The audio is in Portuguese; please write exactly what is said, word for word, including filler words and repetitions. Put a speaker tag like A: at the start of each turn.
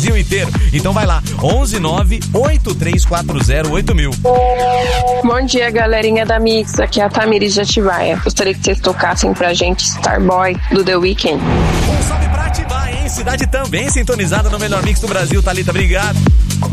A: Brasil inteiro. Então vai lá, onze nove oito três quatro zero oito mil.
B: Bom dia, galerinha da Mix. Aqui é a Tamiris de Atibaia. Gostaria que vocês tocassem pra gente Starboy do The Weeknd.
A: Um salve pra Atibaia, hein? Cidade também sintonizada no melhor mix do Brasil. Thalita, obrigado.